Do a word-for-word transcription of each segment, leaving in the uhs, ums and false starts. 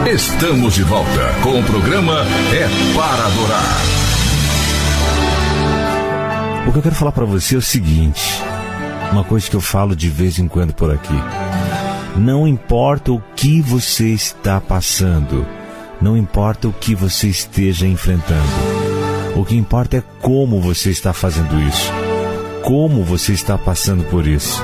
Estamos de volta com o programa É Para Adorar. O que eu quero falar para você é o seguinte, uma coisa que eu falo de vez em quando por aqui. Não importa o que você está passando, não importa o que você esteja enfrentando, o que importa é como você está fazendo isso, como você está passando por isso.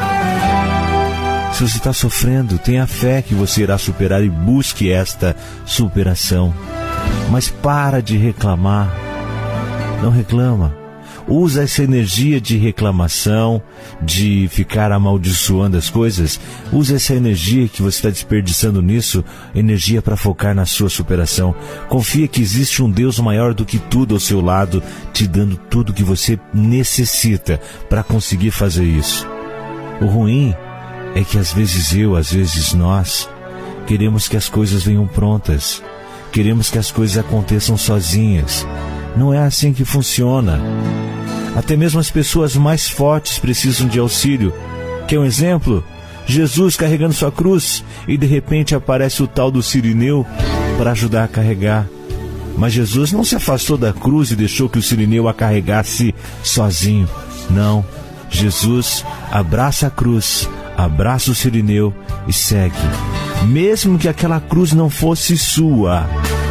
Se você está sofrendo, tenha fé que você irá superar e busque esta superação. Mas para de reclamar. Não reclama. Usa essa energia de reclamação, de ficar amaldiçoando as coisas. Usa essa energia que você está desperdiçando nisso, energia para focar na sua superação. Confia que existe um Deus maior do que tudo ao seu lado, te dando tudo o que você necessita para conseguir fazer isso. O ruim é que às vezes eu, às vezes nós, queremos que as coisas venham prontas. Queremos que as coisas aconteçam sozinhas. Não é assim que funciona. Até mesmo as pessoas mais fortes precisam de auxílio. Quer um exemplo? Jesus carregando sua cruz e de repente aparece o tal do Cirineu para ajudar a carregar. Mas Jesus não se afastou da cruz e deixou que o Cirineu a carregasse sozinho. Não. Jesus abraça a cruz, abraça o Cirineu e segue. Mesmo que aquela cruz não fosse sua,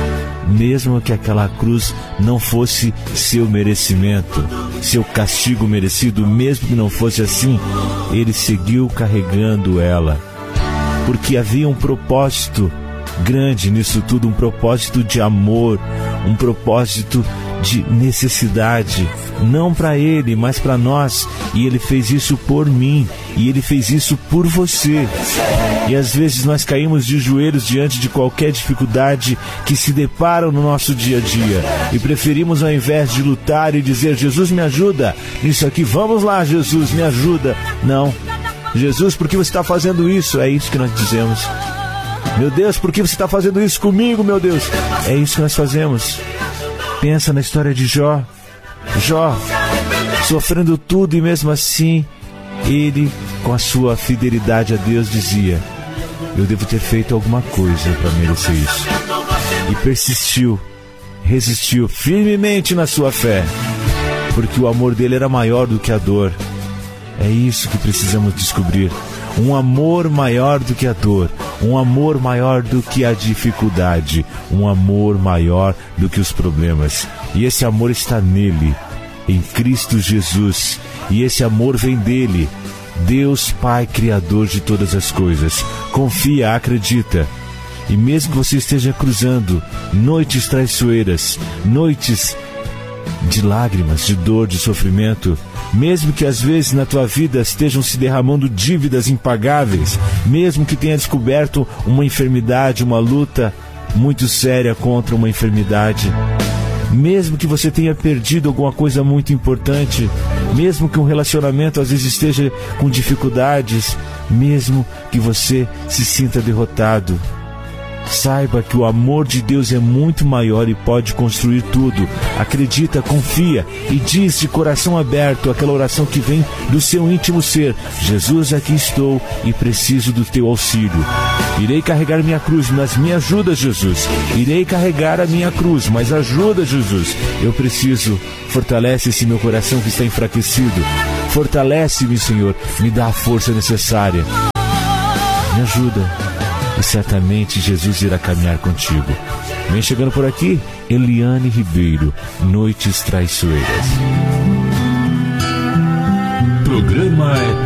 mesmo que aquela cruz não fosse seu merecimento, seu castigo merecido, mesmo que não fosse assim, ele seguiu carregando ela, porque havia um propósito grande nisso tudo, um propósito de amor, um propósito de necessidade, não para ele, mas para nós. E ele fez isso por mim, e ele fez isso por você. E às vezes nós caímos de joelhos diante de qualquer dificuldade que se depara no nosso dia a dia, e preferimos, ao invés de lutar e dizer: Jesus, me ajuda nisso aqui, vamos lá, Jesus, me ajuda. Não. Jesus, por que você está fazendo isso? É isso que nós dizemos. Meu Deus, por que você está fazendo isso comigo, meu Deus? É isso que nós fazemos. Pensa na história de Jó. Jó, sofrendo tudo, e mesmo assim, ele, com a sua fidelidade a Deus, dizia: eu devo ter feito alguma coisa para merecer isso. E persistiu, resistiu firmemente na sua fé, porque o amor dele era maior do que a dor. É isso que precisamos descobrir. Um amor maior do que a dor, um amor maior do que a dificuldade, um amor maior do que os problemas. E esse amor está nele, em Cristo Jesus, e esse amor vem dele, Deus Pai, Criador de todas as coisas. Confia, acredita. E mesmo que você esteja cruzando noites traiçoeiras, noites de lágrimas, de dor, de sofrimento, mesmo que às vezes na tua vida estejam se derramando dívidas impagáveis, mesmo que tenha descoberto uma enfermidade, uma luta muito séria contra uma enfermidade, mesmo que você tenha perdido alguma coisa muito importante, mesmo que um relacionamento às vezes esteja com dificuldades, mesmo que você se sinta derrotado, saiba que o amor de Deus é muito maior e pode construir tudo. Acredita, confia e diz de coração aberto aquela oração que vem do seu íntimo ser: Jesus, aqui estou e preciso do teu auxílio. Irei carregar minha cruz, mas me ajuda, Jesus. Irei carregar a minha cruz, mas ajuda, Jesus. Eu preciso. Fortalece esse meu coração que está enfraquecido. Fortalece-me, Senhor. Me dá a força necessária. Me ajuda. E certamente Jesus irá caminhar contigo. Vem chegando por aqui, Eliane Ribeiro, Noites Traiçoeiras. Programa é